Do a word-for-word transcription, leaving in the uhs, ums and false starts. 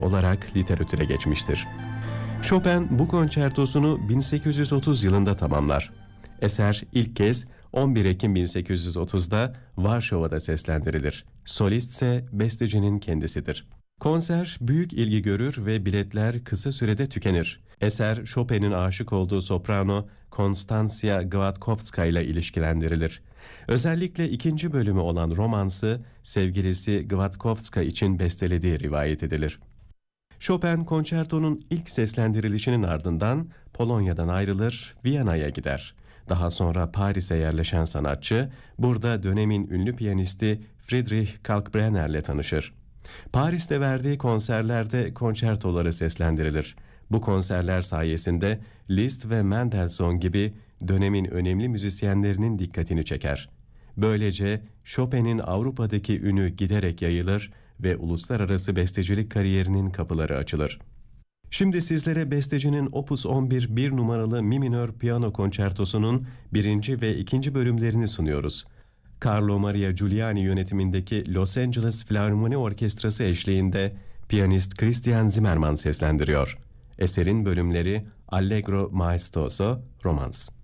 olarak literatüre geçmiştir. Chopin bu konçertosunu bin sekiz yüz otuz yılında tamamlar. Eser ilk kez on bir Ekim bin sekiz yüz otuzda Varşova'da seslendirilir. Solist ise bestecinin kendisidir. Konser büyük ilgi görür ve biletler kısa sürede tükenir. Eser Chopin'in aşık olduğu soprano Konstancja Gładkowska ile ilişkilendirilir. Özellikle ikinci bölümü olan romansı sevgilisi Gładkowska için bestelediği rivayet edilir. Chopin konçertonun ilk seslendirilişinin ardından Polonya'dan ayrılır, Viyana'ya gider. Daha sonra Paris'e yerleşen sanatçı burada dönemin ünlü piyanisti Friedrich Kalkbrenner'le tanışır. Paris'te verdiği konserlerde konçertoları seslendirilir. Bu konserler sayesinde Liszt ve Mendelssohn gibi dönemin önemli müzisyenlerinin dikkatini çeker. Böylece Chopin'in Avrupa'daki ünü giderek yayılır ve uluslararası bestecilik kariyerinin kapıları açılır. Şimdi sizlere bestecinin Opus on bir bir numaralı Mi minör piyano konçertosunun birinci ve ikinci bölümlerini sunuyoruz. Carlo Maria Giuliani yönetimindeki Los Angeles Filarmoni Orkestrası eşliğinde piyanist Christian Zimmermann seslendiriyor. Eserin bölümleri Allegro maestoso, Romans.